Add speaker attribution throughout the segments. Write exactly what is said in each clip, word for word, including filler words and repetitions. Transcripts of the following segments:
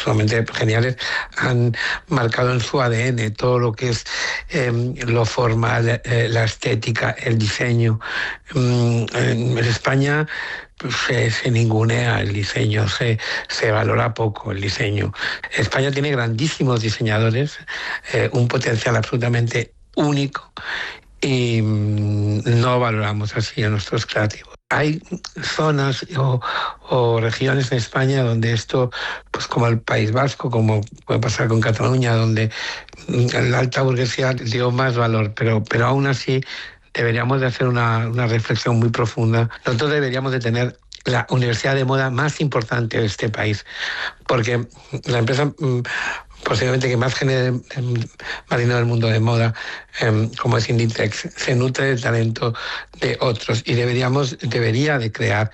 Speaker 1: sumamente geniales, han marcado en su A D N todo lo que es eh, lo formal, eh, la estética, el diseño. Um, en España se, se ningunea el diseño, se, se valora poco el diseño. España tiene grandísimos diseñadores, eh, un potencial absolutamente único, y um, no valoramos así a nuestros creativos. Hay zonas o, o regiones en España donde esto, pues como el País Vasco, como puede pasar con Cataluña, donde la alta burguesía dio más valor, pero, pero aún así deberíamos de hacer una, una reflexión muy profunda. Nosotros deberíamos de tener la universidad de moda más importante de este país, porque la empresa posiblemente que más genere más dinero del mundo de moda, eh, como es Inditex, se nutre del talento de otros, y deberíamos, debería de crear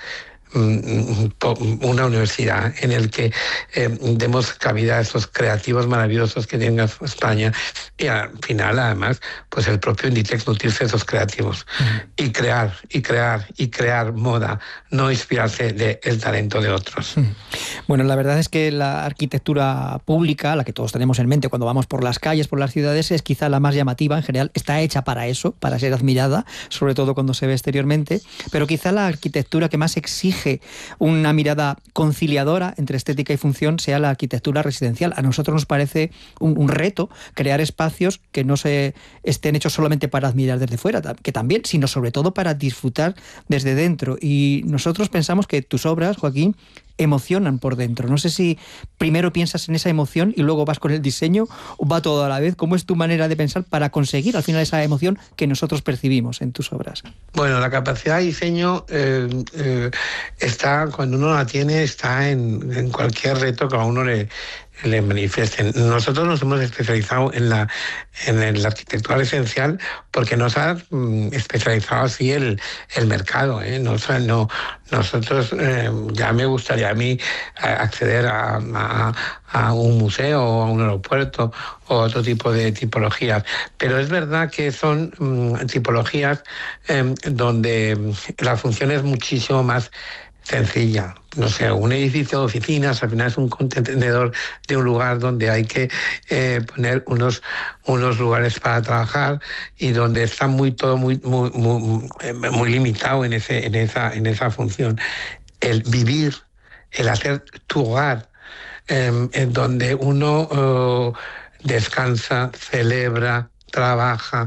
Speaker 1: una universidad en el que eh, demos cabida a esos creativos maravillosos que tenga España, y al final además pues el propio Inditex nutrirse de esos creativos uh-huh. y crear y crear y crear moda, no inspirarse del talento de otros.
Speaker 2: Uh-huh. Bueno, la verdad es que la arquitectura pública, la que todos tenemos en mente cuando vamos por las calles, por las ciudades, es quizá la más llamativa en general, está hecha para eso, para ser admirada, sobre todo cuando se ve exteriormente, pero quizá la arquitectura que más exige una mirada conciliadora entre estética y función sea la arquitectura residencial. A nosotros nos parece un, un reto crear espacios que no se estén hechos solamente para admirar desde fuera, que también, sino sobre todo para disfrutar desde dentro. Y nosotros pensamos que tus obras, Joaquín, emocionan por dentro. No sé si primero piensas en esa emoción y luego vas con el diseño, o va todo a la vez. ¿Cómo es tu manera de pensar para conseguir al final esa emoción que nosotros percibimos en tus obras?
Speaker 1: Bueno, la capacidad de diseño eh, eh, está, cuando uno la tiene, está en, en cualquier reto que a uno le, le manifiesten. Nosotros nos hemos especializado en la, en la arquitectura residencial porque nos ha mm, especializado así el, el mercado, ¿eh? No, o sea, no, nosotros eh, ya me gustaría a mí acceder a, a, a un museo o a un aeropuerto o otro tipo de tipologías, pero es verdad que son mm, tipologías eh, donde la función es muchísimo más sencilla. No sé, un edificio de oficinas al final es un contenedor de un lugar donde hay que eh, poner unos, unos lugares para trabajar, y donde está muy todo muy muy, muy, muy limitado en ese en esa en esa función. El vivir, el hacer tu hogar, eh, en donde uno eh, descansa, celebra, trabaja,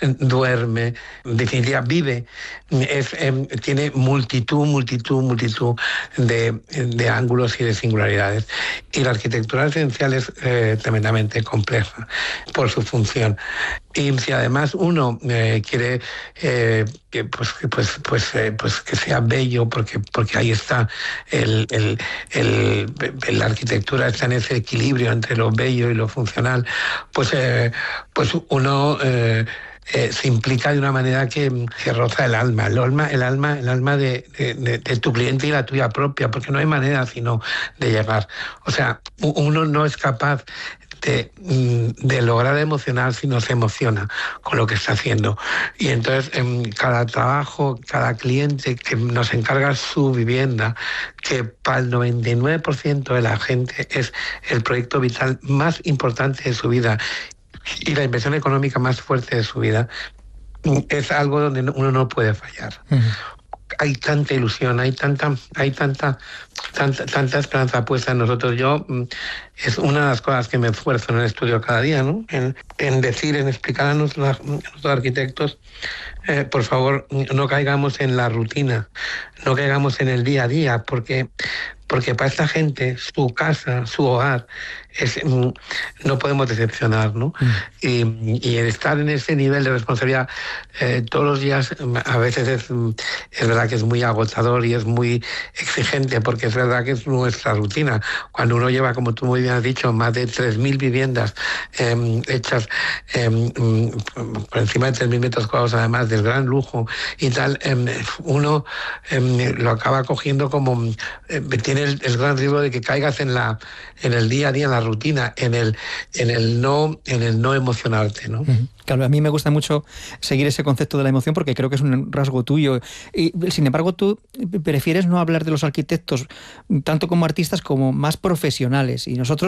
Speaker 1: duerme, en definitiva vive, es, eh, tiene multitud, multitud, multitud de, de ángulos y de singularidades. Y la arquitectura residencial es eh, tremendamente compleja por su función. Y si además uno eh, quiere eh, que, pues, pues, pues, eh, pues que sea bello, porque, porque ahí está el, el, el, el, la arquitectura está en ese equilibrio entre lo bello y lo funcional, pues, eh, pues uno eh, Eh, se implica de una manera que, que roza el alma, el alma, el alma, el alma de, de, de, de tu cliente y la tuya propia, porque no hay manera sino de llegar. O sea, uno no es capaz de, de lograr emocionar si no se emociona con lo que está haciendo. Y entonces en cada trabajo, cada cliente que nos encarga su vivienda, que para el noventa y nueve por ciento de la gente es el proyecto vital más importante de su vida y la inversión económica más fuerte de su vida, es algo donde uno no puede fallar. Uh-huh. Hay tanta ilusión, hay tanta, hay tanta, tanta, tanta esperanza puesta en nosotros. Yo, es una de las cosas que me esfuerzo en el estudio cada día, ¿no? En, en decir, en explicar a nuestros, a nuestros arquitectos, eh, por favor, no caigamos en la rutina, no caigamos en el día a día, porque porque para esta gente su casa, su hogar, es, no podemos decepcionar, ¿no? Mm. Y, y el estar en ese nivel de responsabilidad eh, todos los días, a veces es, es verdad que es muy agotador y es muy exigente, porque es verdad que es nuestra rutina. Cuando uno lleva, como tú muy bien has dicho, más de tres mil viviendas eh, hechas eh, por encima de tres mil metros cuadrados, además del gran lujo y tal, eh, uno eh, lo acaba cogiendo como... Eh, tiene El, el gran riesgo de que caigas en la en el día a día, en la rutina, en el en el no en el no emocionarte, ¿no?
Speaker 2: Uh-huh. Claro, a mí me gusta mucho seguir ese concepto de la emoción porque creo que es un rasgo tuyo. Y sin embargo, tú prefieres no hablar de los arquitectos tanto como artistas como más profesionales. Y nosotros